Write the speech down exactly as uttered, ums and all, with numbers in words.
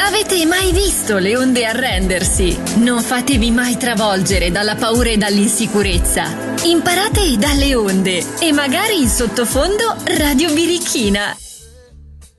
Avete mai visto le onde arrendersi? Non fatevi mai travolgere dalla paura e dall'insicurezza. Imparate dalle onde e magari in sottofondo Radio Birichina.